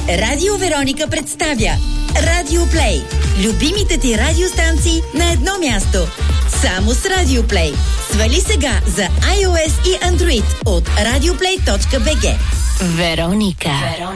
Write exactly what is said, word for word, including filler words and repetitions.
Радио Вероника представя Радио Плей. Любимите ти радиостанции на едно място. Само с Радио Плей. Свали сега за iOS и Android от радиоплей точка би джи. Вероника.